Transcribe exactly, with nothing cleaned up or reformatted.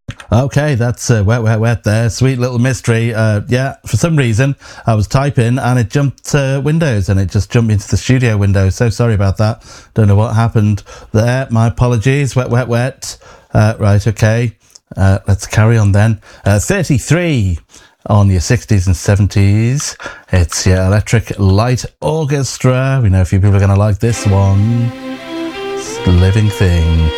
Okay, that's uh, wet, wet, wet there. Sweet little mystery. Uh, yeah, for some reason, I was typing and it jumped uh, Windows and it just jumped into the studio window. So sorry about that. Don't know what happened there. My apologies. Wet, wet, wet. Uh, right, okay. Uh, let's carry on then. Uh, thirty-three on your sixties and seventies. It's your Electric Light Orchestra. We know a few people are going to like this one. It's the living thing.